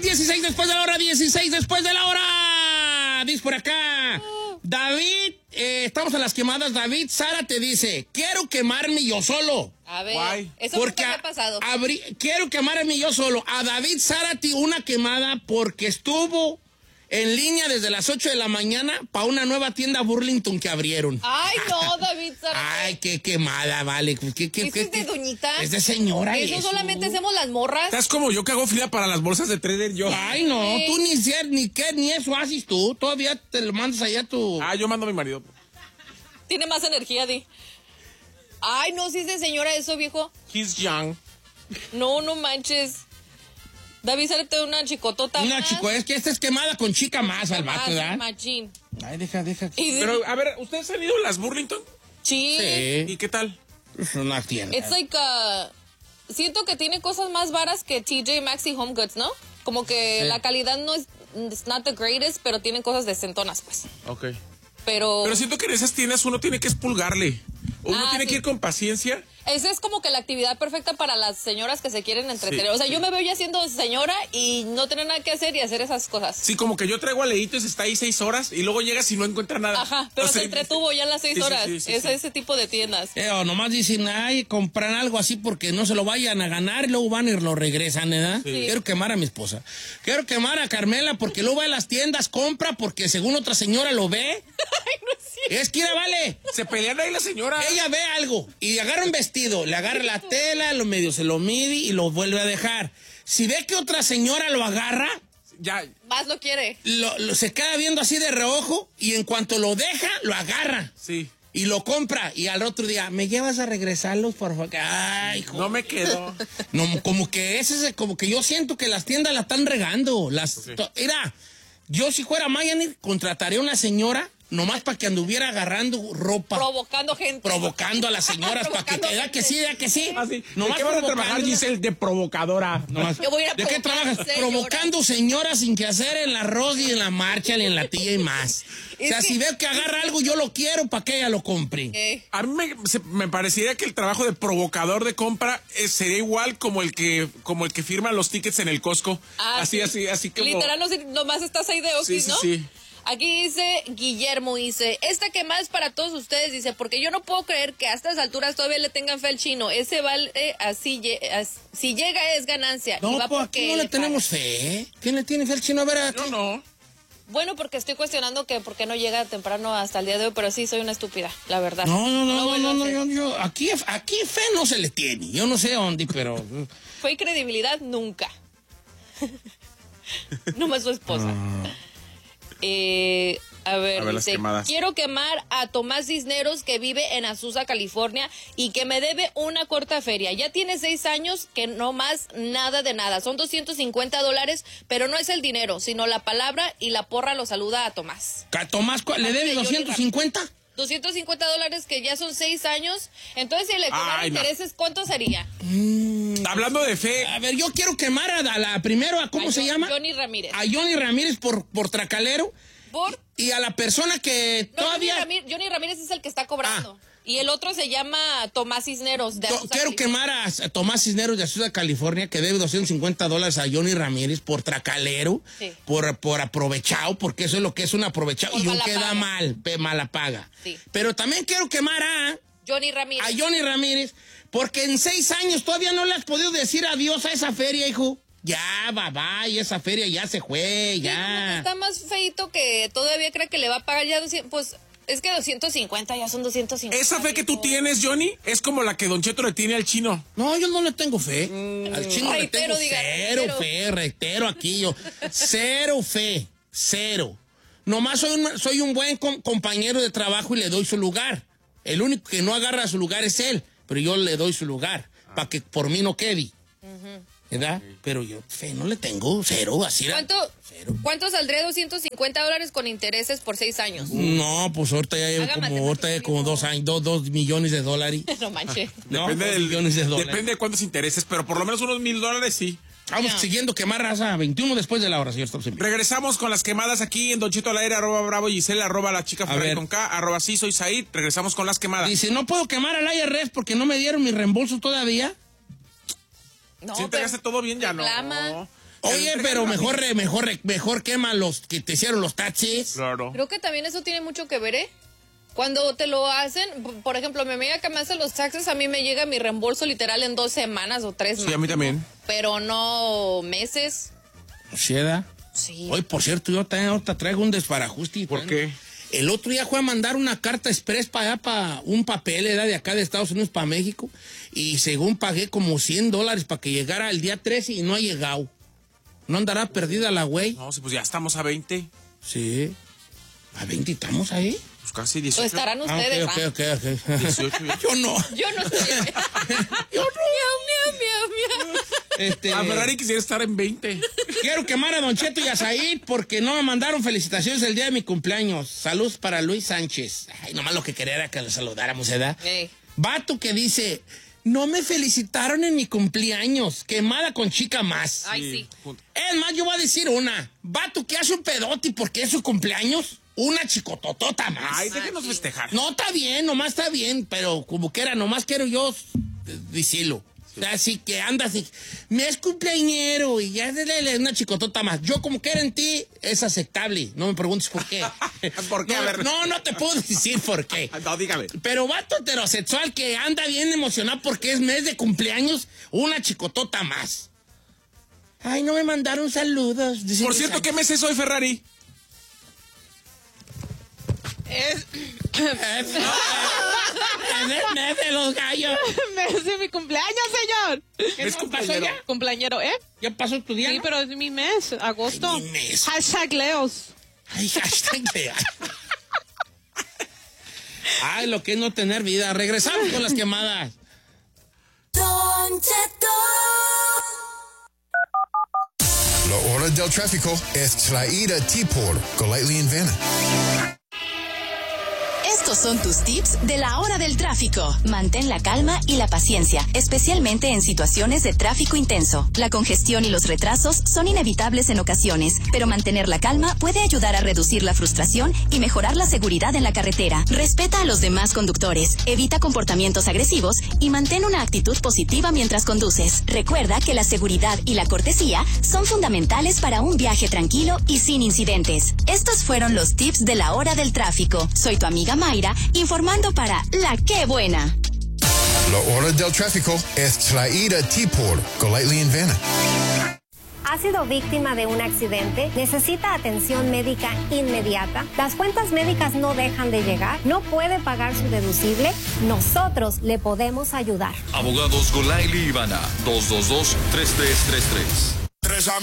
16 después de la hora, 16 después de la hora. Dice por acá, David, estamos a las quemadas. David, Sara te dice, quiero quemarme yo solo. A ver, Guay. eso Porque nunca me ha pasado. quiero quemarme yo solo. A David Zárate una quemada porque estuvo en línea desde las 8 de la mañana para una nueva tienda Burlington que abrieron. Ay, no, David Zárate. Ay, qué quemada, vale. ¿Eso es de doñita? Es de señora. Eso solamente hacemos las morras. Estás como yo que hago fila para las bolsas de trader yo. Ay, no, Sí. tú ni eso haces tú. Todavía te lo mandas allá tu... Yo mando a mi marido. Tiene más energía, Di. Ay, no, sí es de señora eso, viejo. He's young. No, no manches. David Zárate una chicotota. Una más. chico, es que esta es quemada con chica más al vato, Más, ¿verdad? machín. Ay, deja. Y Pero, a ver, ¿ustedes han ido a las Burlington? sí. Sí, ¿Y qué tal? es una tienda. It's like, siento que tiene cosas más varas que TJ Maxx y Home Goods, ¿no? Como que Sí. la calidad no es it's not the greatest, pero tienen cosas decentonas, pues. Ok. Pero Pero siento que en esas tiendas uno tiene que expulgarle. Uno tiene sí. que ir con paciencia. esa es como que la actividad perfecta para las señoras que se quieren entretener. Sí, O sea, sí. yo me veo ya siendo señora y no tener nada que hacer y hacer esas cosas. Sí, como que yo traigo a Leitos, está ahí 6 horas y luego llegas y no encuentra nada. Ajá, pero O sea, se entretuvo ya en las 6 sí, sí, horas. sí, sí, Es sí. ese tipo de tiendas. O nomás dicen, ay, compran algo así porque no se lo vayan a ganar y luego van y lo regresan, ¿verdad? Sí. Quiero quemar a mi esposa. Quiero quemar a Carmela porque luego va a las tiendas, compra porque según otra señora lo ve. Ay, no es cierto. Es que, vale, Se pelean ahí la señora. ella ve algo y agarra un vestido, le agarra la tela, lo medio se lo mide y lo vuelve a dejar. Si ve que otra señora lo agarra, Ya. Más lo quiere. se queda viendo así de reojo y en cuanto lo deja, lo agarra. Sí. Y lo compra y al otro día, ¿me llevas a regresarlos, por favor? Ay, joder. No me quedo. No, como que como que yo siento que las tiendas la están regando. Mira, yo si fuera Mayanir, contrataría a una señora nomás para que anduviera agarrando ropa. Provocando gente. Provocando a las señoras para que Provocando da que sí, da que sí. Así. ¿De Nomás qué vas a trabajar, provocando. Giselle? De provocadora. Nomás. Yo voy a ir a ¿De qué provocar trabajas? señoras. Provocando señoras sin que hacer en la arroz y en la marcha y en la tía y más. O sea, Es que- si veo que agarra algo, yo lo quiero para que ella lo compre. A mí me parecería que el trabajo de provocador de compra sería igual como el que firma los tickets en el Costco. Sí. Así como. Literal, nomás estás ahí de ojis, Sí, ¿no? sí. Aquí dice Guillermo, dice, esta quemada es para todos ustedes, dice, porque yo no puedo creer que a estas alturas todavía le tengan fe al chino. Ese vale, si llega es ganancia. No, y va pues porque aquí no le le tenemos fe. ¿Quién le tiene fe al chino? A ver, aquí. Yo no. paga. Bueno, porque estoy cuestionando que por qué no llega temprano hasta el día de hoy, pero sí, soy una estúpida, la verdad. No, aquí fe no se le tiene. Yo no sé dónde, pero... Fue y credibilidad, nunca. Nomás su esposa. A ver, las dice, quemadas. quiero quemar a Tomás Cisneros que vive en Azusa, California y que me debe una corta feria. Ya tiene 6 años que no más nada de nada. Son $250, pero no es el dinero, sino la palabra y la porra lo saluda a Tomás. Tomás, ¿le debe Yo 250? $250 que ya son 6 años. Entonces, si le cobran Ay, no. intereses, ¿cuánto sería? Hablando de fe. A ver, yo quiero quemar a la primero, ¿cómo se llama? Johnny Ramírez. A Johnny Ramírez por tracalero. Por Y a la persona que No, todavía... Johnny Ramírez es el que está cobrando. Y el otro se llama Tomás Cisneros. De Azusa, Quiero California. quemar a Tomás Cisneros de Azusa, California, que debe $250 a Johnny Ramírez por tracalero, Sí. por aprovechado, porque eso es lo que es un aprovechado. Por Y un mala queda paga. mal, mala paga. Sí. Pero también quiero quemar Johnny Ramírez. a Johnny Ramírez, porque en 6 años todavía no le has podido decir adiós a esa feria, hijo. Ya, bye, esa feria ya se fue, Sí, como que ya. está más feito que todavía cree que le va a pagar ya 200. Pues es que 250 ya son 250. Esa fe que tú hijo. tienes, Johnny, es como la que Don Cheto le tiene al chino. No, yo no le tengo fe. Al chino le Reitero, tengo diga, cero reitero. fe, reitero aquí yo. Cero fe, cero. Nomás soy un buen compañero de trabajo y le doy su lugar. El único que no agarra su lugar es él, pero yo le doy su lugar, para que por mí no quede. ¿Verdad? Pero yo fe no le tengo, cero, así era. Cero. ¿Cuánto saldría $250 con intereses por 6 años? No, pues ahorita ya llevo Haga como 2 años, 2 millones de dólares. No manches. No, Depende 2 millones de dólares. Depende de cuántos intereses, pero por lo menos unos $1,000 sí. Vamos Ya. siguiendo quemar raza 21 después de la hora, señor Stop Siempre. Regresamos con las quemadas aquí en Don Cheto al aire, @Bravo Giselle, @La Chica Ferrari ver. con K, @Sí Soy Said. Regresamos con las quemadas. Dice, no puedo quemar al IRS porque no me dieron mi reembolso todavía. No, ¿Sí entregaste todo bien? Ya no. reclama. Oye, pero mejor quema los que te hicieron los taxis. Claro. Creo que también eso tiene mucho que ver, ¿eh? Cuando te lo hacen, por ejemplo, mi amiga que me hace los taxes, a mí me llega mi reembolso literal en 2 semanas o 3 Sí, a mí también. Pero no meses. ¿Sí, da? Sí. Oye, por cierto, yo también ahorita traigo un desbarajuste. ¿Por qué? El otro día fue a mandar una carta express para allá, para un papel, era de acá de Estados Unidos para México, y según pagué como $100 para que llegara el día 13 y no ha llegado. ¿No andará perdida la güey? No, sí, pues ya estamos a 20. Sí. ¿A 20 estamos ahí? Pues casi O 18. estarán ustedes. Ok. 18 ya. Yo no. Yo no estoy. Yo no. A Ferrari quisiera estar en 20. Quiero quemar a Don Cheto y a Said porque no me mandaron felicitaciones el día de mi cumpleaños. Saludos para Luis Sánchez. Ay, nomás lo que quería era que le saludáramos, ¿verdad? Ey. Vato que dice, no me felicitaron en mi cumpleaños. Quemada con chica más. Ay, sí. Es más, yo voy a decir una. Vato que hace un pedote porque es su cumpleaños. Una chicototota más. Ay, déjenos festejar. No, está bien, nomás está bien, pero como quiera, nomás quiero yo decirlo. O sea, así que anda así, me es cumpleañero y ya dele una chicotota más. Yo como quiera en ti es aceptable, no me preguntes por qué. ¿Por qué? No, A ver. no te puedo decir por qué. No, dígame. Pero vato heterosexual que anda bien emocionado porque es mes de cumpleaños, una chicotota más. Ay, no me mandaron saludos. Dice Por que cierto, ¿qué mes es hoy, Ferrari? Es el mes de los gallos. mes de mi cumpleaños, señor. ¿Qué no pasó ya? Cumpleañero, ¿eh? ¿Ya pasó tu día? Sí, ¿no? pero es mi mes, agosto. Ay, mi mes. Hashtag Leos. Ay, hashtag de... Ay, lo que es no tener vida. Regresamos con las quemadas. Don Cheto. La hora del tráfico es traída a ti por Golightly & Vanna. Estos son tus tips de la hora del tráfico. Mantén la calma y la paciencia, especialmente en situaciones de tráfico intenso. La congestión y los retrasos son inevitables en ocasiones, pero mantener la calma puede ayudar a reducir la frustración y mejorar la seguridad en la carretera. Respeta a los demás conductores, evita comportamientos agresivos y mantén una actitud positiva mientras conduces. Recuerda que la seguridad y la cortesía son fundamentales para un viaje tranquilo y sin incidentes. Estos fueron los tips de la hora del tráfico. Soy tu amiga Mayra, informando para La Qué Buena. La hora del tráfico es traída a ti por Golightly & Vanna. ¿Ha sido víctima de un accidente? ¿Necesita atención médica inmediata? ¿Las cuentas médicas no dejan de llegar? ¿No puede pagar su deducible? Nosotros le podemos ayudar. Abogados Golightly & Vanna, 222-3333.